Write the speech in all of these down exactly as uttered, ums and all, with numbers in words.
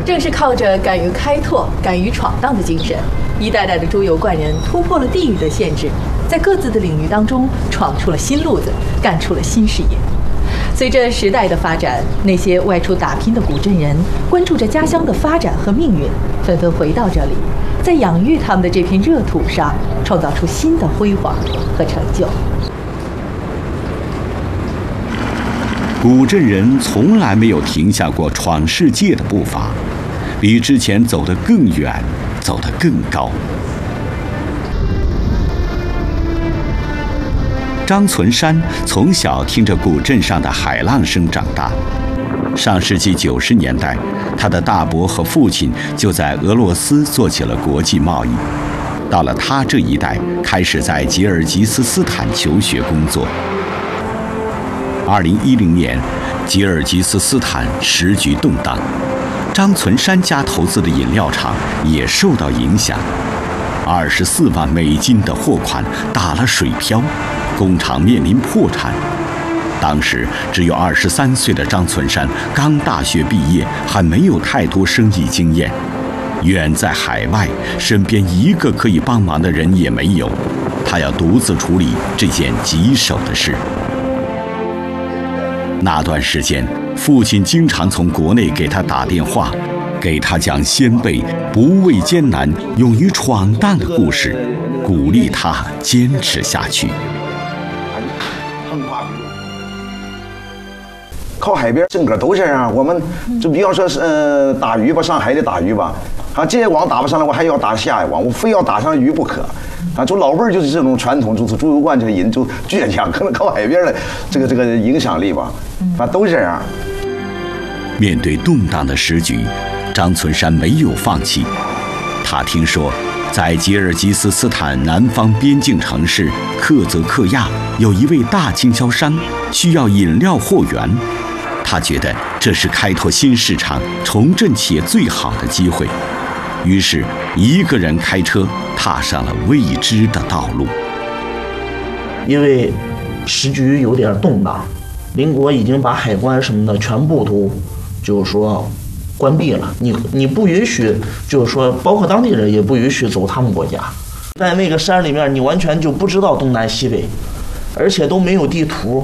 正是靠着敢于开拓、敢于闯荡的精神，一代代的猪油罐人突破了地域的限制，在各自的领域当中闯出了新路子，干出了新事业。随着时代的发展，那些外出打拼的古镇人关注着家乡的发展和命运，纷纷回到这里，在养育他们的这片热土上创造出新的辉煌和成就。 古镇人从来没有停下过闯世界的步伐，比之前走得更远，走得更高。张存山从小听着古镇上的海浪声长大。上世纪九十年代，他的大伯和父亲就在俄罗斯做起了国际贸易。到了他这一代，开始在吉尔吉斯斯坦求学工作。二零一零年，吉尔吉斯斯坦时局动荡，张存山家投资的饮料厂也受到影响，二十四万美金的货款打了水漂，工厂面临破产。当时只有二十三岁的张存山刚大学毕业，还没有太多生意经验，远在海外，身边一个可以帮忙的人也没有，他要独自处理这件棘手的事。那段时间，父亲经常从国内给他打电话，给他讲先辈不畏艰难、勇于闯荡的故事，鼓励他坚持下去。 靠海边，整个都这样。我们就比方说是呃打鱼吧，上海里打鱼吧，啊这网打不上来，我还要打下一网，我非要打上鱼不可。啊，就老辈儿就是这种传统，就是猪油罐这个人就倔强，可能靠海边的这个这个影响力吧，反正都这样。 面对动荡的时局，张存山没有放弃。他听说，在吉尔吉斯斯坦南方边境城市克泽克亚有一位大经销商需要饮料货源，他觉得这是开拓新市场、重振企业最好的机会。于是，一个人开车踏上了未知的道路。 因为时局有点动荡，邻国已经把海关什么的全部都就是说关闭了，你你不允许，就是说包括当地人也不允许走他们国家。在那个山里面，你完全就不知道东南西北，而且都没有地图。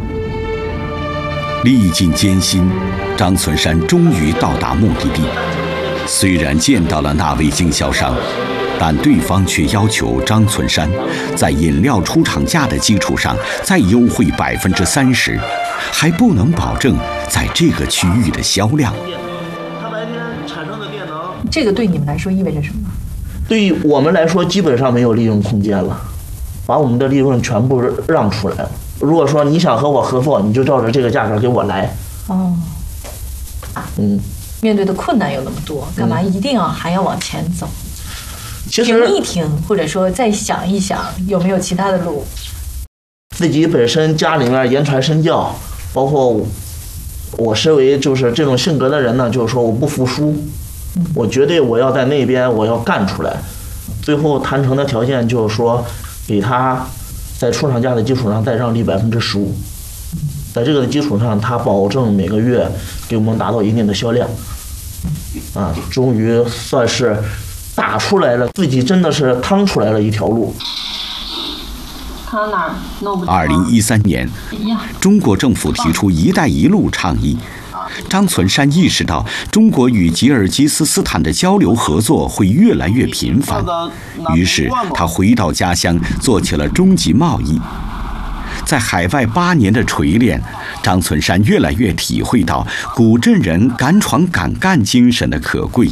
历尽艰辛，张存山终于到达目的地。虽然见到了那位经销商，但对方却要求张存山在饮料出厂价的基础上再优惠百分之三十，还不能保证在这个区域的销量。 这个对你们来说意味着什么？ 对于我们来说，基本上没有利润空间了，把我们的利润全部让出来了。如果说你想和我合作，你就照着这个价格给我来。哦，嗯。 面对的困难有那么多，干嘛一定要还要往前走？ 其实停一停，或者说再想一想，有没有其他的路？ 自己本身家里面言传身教，包括我，我身为就是这种性格的人呢，就是说我不服输，我绝对我要在那边我要干出来。最后谈成的条件就是说，给他在出厂价的基础上再让利百分之十五。在这个基础上，他保证每个月给我们达到一定的销量，啊，终于算是打出来了，自己真的是趟出来了一条路。 看到哪儿弄不？二零一三年，中国政府提出“一带一路”倡议，张存山意识到中国与吉尔吉斯斯坦的交流合作会越来越频繁，于是他回到家乡做起了中级贸易。在海外八年的锤炼，张存山越来越体会到古镇人敢闯敢干精神的可贵。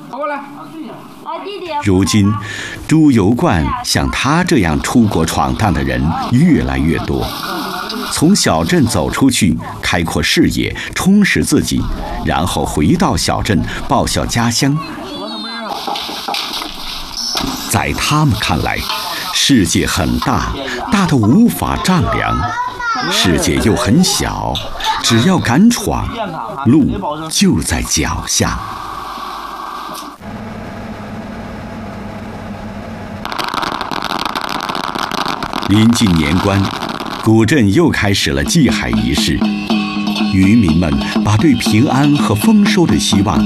如今，猪油罐像他这样出国闯荡的人越来越多，从小镇走出去，开阔视野，充实自己，然后回到小镇报效家乡。在他们看来，世界很大，大得无法丈量；世界又很小，只要敢闯，路就在脚下。临近年关，古镇又开始了祭海仪式。渔民们把对平安和丰收的希望